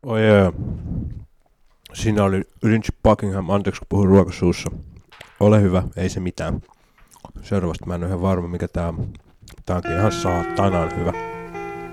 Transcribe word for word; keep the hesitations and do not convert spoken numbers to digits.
Oi, oi. Siinä oli Lynch Buckingham, anteeksi kun puhun ruokasuussa. Ole hyvä, ei se mitään. Seuraavasta mä en ole ihan varma mikä tää on. Tää onkin ihan saatanan hyvä.